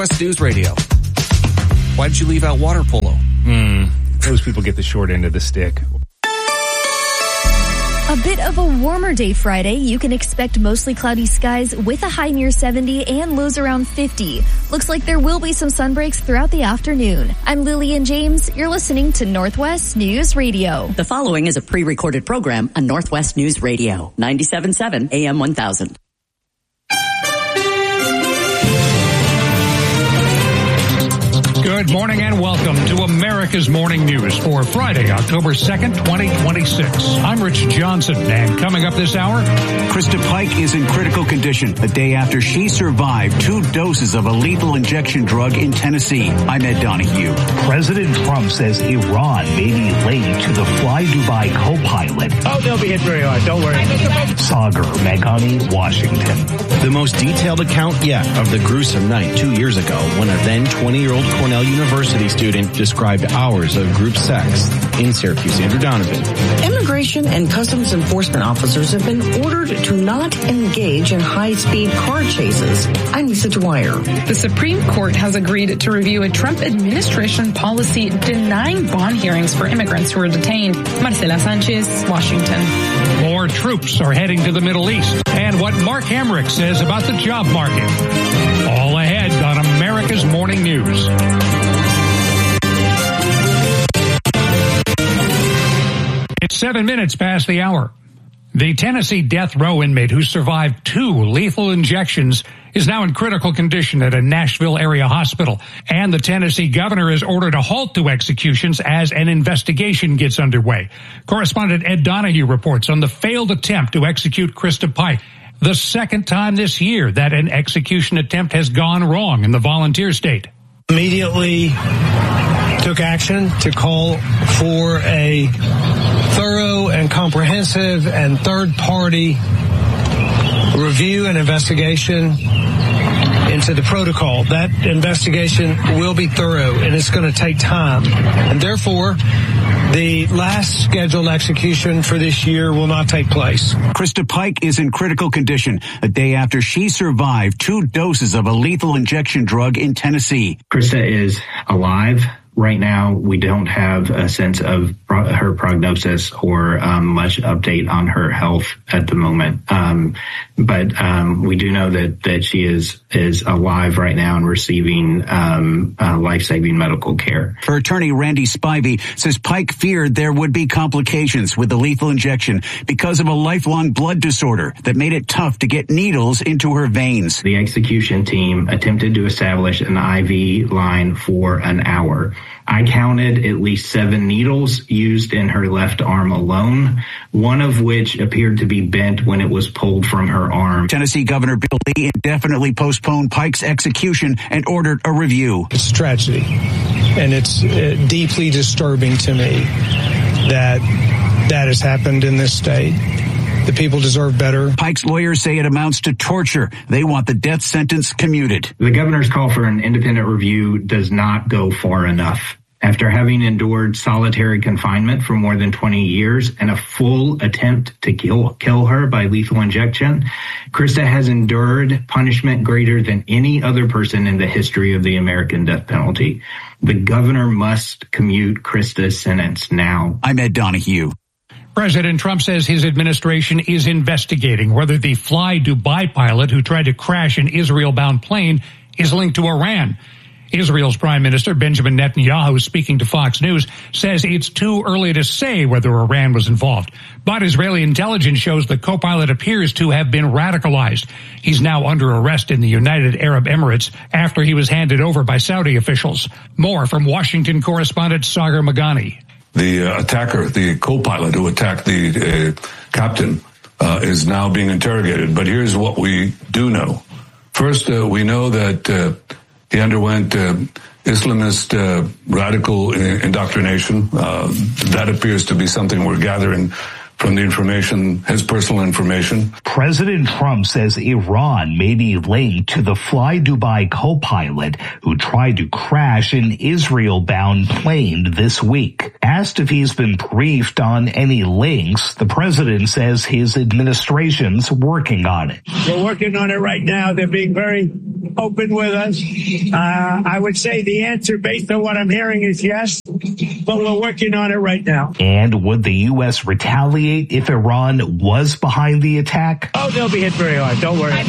West News Radio. Why did you leave out water polo? Those people get the short end of the stick. A bit of a warmer day Friday. You can expect mostly cloudy skies with a high near 70 and lows around 50. Looks like there will be some sun breaks throughout the afternoon. I'm Lillian James. You're listening to Northwest News Radio. The following is a pre-recorded program on Northwest News Radio, 97.7 AM 1000. Good morning and welcome to America's Morning News for Friday, October 2nd, 2026. I'm Rich Johnson, and coming up this hour, Krista Pike is in critical condition a day after she survived 2 doses of a lethal injection drug in Tennessee. I'm Ed Donahue. President Trump says Iran may be late to the Fly Dubai co-pilot. Oh, they'll be hit very hard. Don't worry. Sagar Meghani, Washington. The most detailed account yet of the gruesome night 2 years ago when a then 20-year-old Cornell University student described hours of group sex in Syracuse. Andrew Donovan. Immigration and Customs Enforcement officers have been ordered to not engage in high-speed car chases. I'm Lisa Dwyer. The Supreme Court has agreed to review a Trump administration policy denying bond hearings for immigrants who are detained. Marcela Sanchez, Washington. more troops are heading to the Middle East, and what Mark Hamrick says about the job market. All ahead on America's Morning News. It's 7 minutes past the hour. The Tennessee death row inmate who survived 2 lethal injections is now in critical condition at a Nashville area hospital. And the Tennessee governor has ordered a halt to executions as an investigation gets underway. Correspondent Ed Donahue reports on the failed attempt to execute Krista Pike. The second time this year that an execution attempt has gone wrong in the volunteer state. Immediately took action to call for a thorough and comprehensive and third-party review and investigation into the protocol. That investigation will be thorough, and it's going to take time. And therefore, the last scheduled execution for this year will not take place. Krista Pike is in critical condition a day after she survived 2 doses of a lethal injection drug in Tennessee. Krista is alive. Right now, we don't have a sense of her prognosis or much update on her health at the moment. But we do know that she is alive right now and receiving life-saving medical care. Her attorney, Randy Spivey, says Pike feared there would be complications with the lethal injection because of a lifelong blood disorder that made it tough to get needles into her veins. The execution team attempted to establish an IV line for an hour. I counted at least 7 needles used in her left arm alone, one of which appeared to be bent when it was pulled from her arm. Tennessee Governor Bill Lee indefinitely postponed Pike's execution and ordered a review. It's a tragedy, and it's deeply disturbing to me that has happened in this state. The people deserve better. Pike's lawyers say it amounts to torture. They want the death sentence commuted. The governor's call for an independent review does not go far enough. After having endured solitary confinement for more than 20 years and a full attempt to kill her by lethal injection, Krista has endured punishment greater than any other person in the history of the American death penalty. The governor must commute Krista's sentence now. I'm Ed Donahue. President Trump says his administration is investigating whether the Fly Dubai pilot who tried to crash an Israel-bound plane is linked to Iran. Israel's Prime Minister Benjamin Netanyahu, speaking to Fox News, says it's too early to say whether Iran was involved. But Israeli intelligence shows the co-pilot appears to have been radicalized. He's now under arrest in the United Arab Emirates after he was handed over by Saudi officials. More from Washington correspondent Sagar Meghani. The attacker, the co-pilot who attacked the captain, is now being interrogated. But here's what we do know. First, we know that he underwent Islamist radical indoctrination. That appears to be something we're gathering from the information, his personal information. President Trump says Iran may be linked to the Fly Dubai co-pilot who tried to crash an Israel-bound plane this week. Asked if he's been briefed on any links, the president says his administration's working on it. We're working on it right now. They're being very open with us. I would say the answer based on what I'm hearing is yes, but we're working on it right now. And would the U.S. retaliate if Iran was behind the attack? Oh, they'll be hit very hard. Don't worry.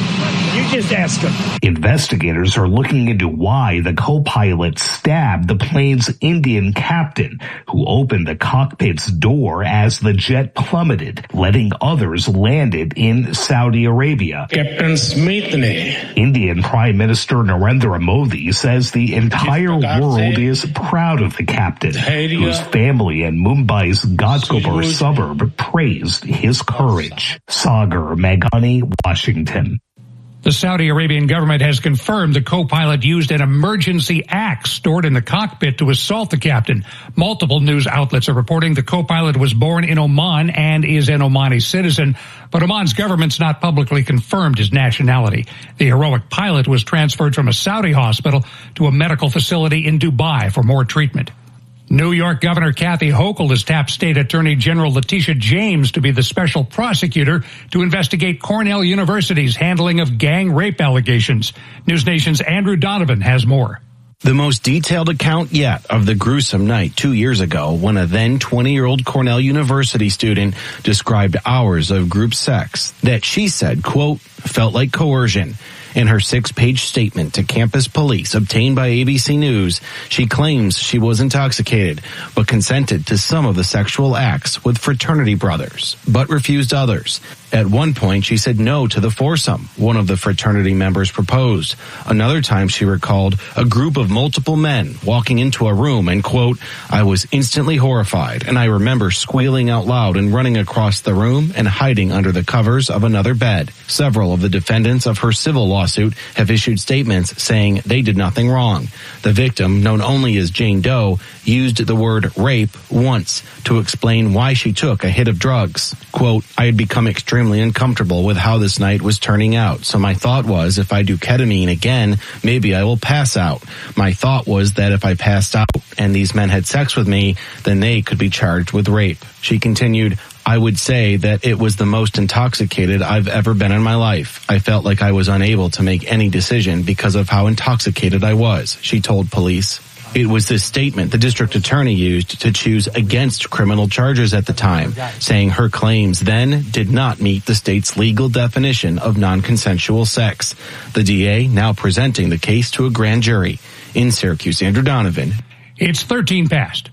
You just ask them. Investigators are looking into why the co-pilot stabbed the plane's Indian captain, who opened the cockpit's door as the jet plummeted, letting others landed in Saudi Arabia. Captain Smith ne. Indian Prime Minister Narendra Modi says the entire world is proud of the captain, whose family in Mumbai's Ghatkopar suburb praised his courage. Sagar Meghani, Washington. The Saudi Arabian government has confirmed the co-pilot used an emergency axe stored in the cockpit to assault the captain. Multiple news outlets are reporting the co-pilot was born in Oman and is an Omani citizen, but Oman's government's not publicly confirmed his nationality. The heroic pilot was transferred from a Saudi hospital to a medical facility in Dubai for more treatment. New York Governor Kathy Hochul has tapped State Attorney General Letitia James to be the special prosecutor to investigate Cornell University's handling of gang rape allegations. News Nation's Andrew Donovan has more. The most detailed account yet of the gruesome night 2 years ago when a then 20-year-old Cornell University student described hours of group sex that she said, quote, felt like coercion. In her 6-page statement to campus police obtained by ABC News, she claims she was intoxicated, but consented to some of the sexual acts with fraternity brothers, but refused others. At one point, she said no to the foursome one of the fraternity members proposed. Another time, she recalled a group of multiple men walking into a room and, quote, I was instantly horrified, and I remember squealing out loud and running across the room and hiding under the covers of another bed. Several of the defendants of her civil lawsuit have issued statements saying they did nothing wrong. The victim, known only as Jane Doe, used the word rape once to explain why she took a hit of drugs. Quote, I had become extremely uncomfortable with how this night was turning out, so my thought was if I do ketamine again, maybe I will pass out. My thought was that if I passed out and these men had sex with me, then they could be charged with rape. She continued, I would say that it was the most intoxicated I've ever been in my life. I felt like I was unable to make any decision because of how intoxicated I was, she told police. It was this statement the district attorney used to choose against criminal charges at the time, saying her claims then did not meet the state's legal definition of non-consensual sex. The DA now presenting the case to a grand jury. In Syracuse, Andrew Donovan. It's 13 past.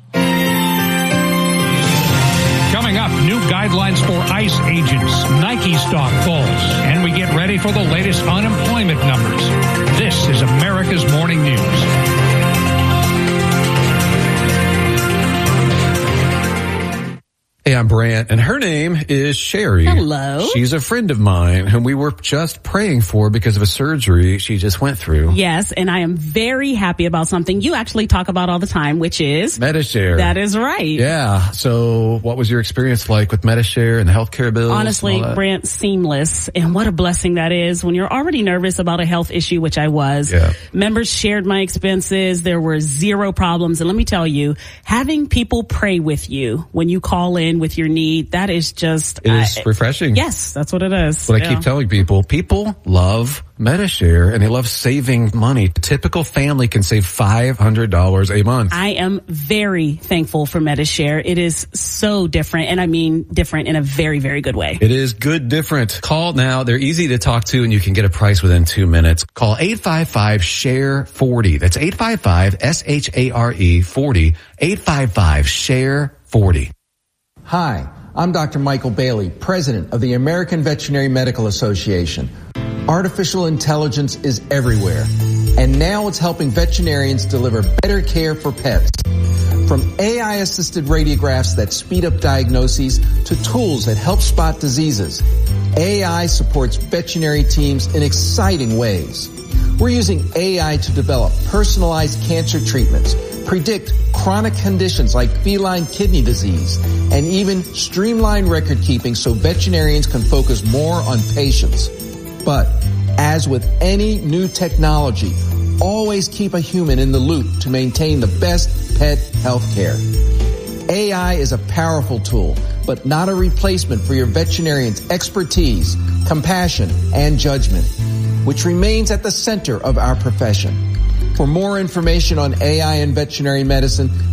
Coming up, new guidelines for ICE agents. Nike stock falls, and we get ready for the latest unemployment numbers. This is America's Morning News. Hey, I'm Brant, and her name is Sherry. Hello. She's a friend of mine whom we were just praying for because of a surgery she just went through. Yes, and I am very happy about something you actually talk about all the time, which is Medi-Share. That is right. Yeah. So what was your experience like with Medi-Share and the healthcare bills? Honestly, Brant, seamless. And what a blessing that is when you're already nervous about a health issue, which I was. Yeah. Members shared my expenses. There were zero problems. And let me tell you, having people pray with you when you call in with your need, that is just... It is refreshing. Yes, that's what it is. What I keep telling people love Medi-Share and they love saving money. A typical family can save $500 a month. I am very thankful for Medi-Share. It is so different, and I mean different in a very, very good way. It is good different. Call now. They're easy to talk to and you can get a price within 2 minutes. Call 855-SHARE-40. That's 855-SHARE-40. 855-SHARE-40. Hi, I'm Dr. Michael Bailey, President of the American Veterinary Medical Association. Artificial intelligence is everywhere, and now it's helping veterinarians deliver better care for pets. From AI-assisted radiographs that speed up diagnoses to tools that help spot diseases, AI supports veterinary teams in exciting ways. We're using AI to develop personalized cancer treatments, predict chronic conditions like feline kidney disease, and even streamline record keeping so veterinarians can focus more on patients. But as with any new technology, always keep a human in the loop to maintain the best pet health care. AI is a powerful tool, but not a replacement for your veterinarian's expertise, compassion, and judgment, which remains at the center of our profession. For more information on AI and veterinary medicine,